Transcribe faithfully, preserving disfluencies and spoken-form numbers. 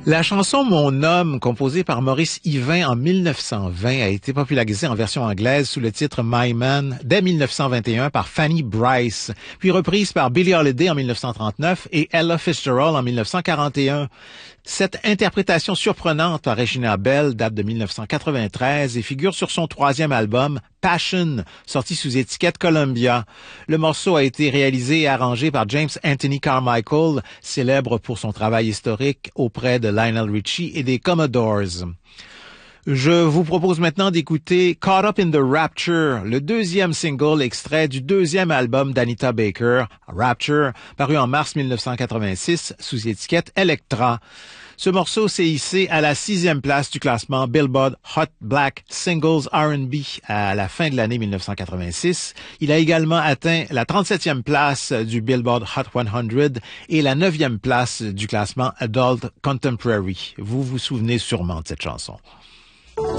La chanson Mon homme, composée par Maurice Yvain en mille neuf cent vingt, a été popularisée en version anglaise sous le titre My Man dès mille neuf cent vingt et un par Fanny Brice, puis reprise par Billie Holiday en mille neuf cent trente-neuf et Ella Fitzgerald en mille neuf cent quarante et un. Cette interprétation surprenante par Regina Bell date de mille neuf cent quatre-vingt-treize et figure sur son troisième album, Passion, sorti sous étiquette Columbia. Le morceau a été réalisé et arrangé par James Anthony Carmichael, célèbre pour son travail historique auprès de Lionel Richie et des Commodores. Je vous propose maintenant d'écouter Caught Up in the Rapture, le deuxième single extrait du deuxième album d'Anita Baker, Rapture, paru en mars mille neuf cent quatre-vingt-six sous étiquette Elektra. Ce morceau s'est hissé à la sixième place du classement Billboard Hot Black Singles R and B à la fin de l'année mille neuf cent quatre-vingt-six. Il a également atteint la trente-septième place du Billboard Hot cent et la neuvième place du classement Adult Contemporary. Vous vous souvenez sûrement de cette chanson.